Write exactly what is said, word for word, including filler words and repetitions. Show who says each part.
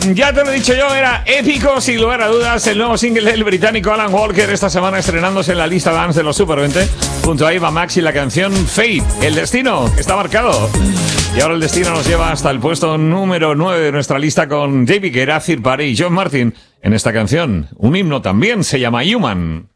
Speaker 1: Ya te lo he dicho yo, era épico, sin lugar a dudas, el nuevo single del británico Alan Walker, esta semana estrenándose en la lista Dance de los Super veinte, junto a Eva Max y la canción Fate, el destino, que está marcado. Y ahora el destino nos lleva hasta el puesto número nueve de nuestra lista con David Guetta, Third Party y John Martin en esta canción. Un himno también, se llama Human.